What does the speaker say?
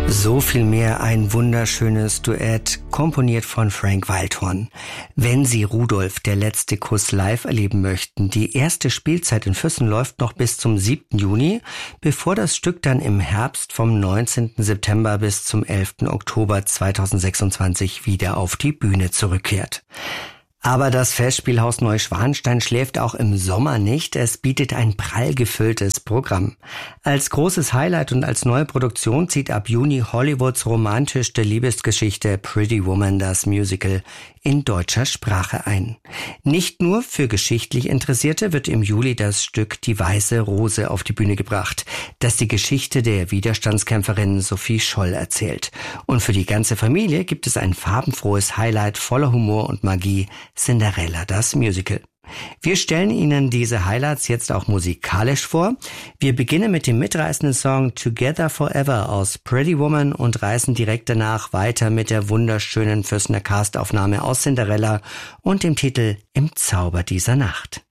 So viel mehr, ein wunderschönes Duett, komponiert von Frank Wildhorn. Wenn Sie Rudolf, der letzte Kuss live erleben möchten, die erste Spielzeit in Füssen läuft noch bis zum 7. Juni, bevor das Stück dann im Herbst vom 19. September bis zum 11. Oktober 2026 wieder auf die Bühne zurückkehrt. Aber das Festspielhaus Neuschwanstein schläft auch im Sommer nicht. Es bietet ein prall gefülltes Programm. Als großes Highlight und als neue Produktion zieht ab Juni Hollywoods romantischste Liebesgeschichte Pretty Woman, das Musical, in deutscher Sprache ein. Nicht nur für geschichtlich Interessierte wird im Juli das Stück Die Weiße Rose auf die Bühne gebracht, das die Geschichte der Widerstandskämpferin Sophie Scholl erzählt. Und für die ganze Familie gibt es ein farbenfrohes Highlight voller Humor und Magie, Cinderella, das Musical. Wir stellen Ihnen diese Highlights jetzt auch musikalisch vor. Wir beginnen mit dem mitreißenden Song Together Forever aus Pretty Woman und reisen direkt danach weiter mit der wunderschönen Füssener Castaufnahme aus Cinderella und dem Titel Im Zauber dieser Nacht.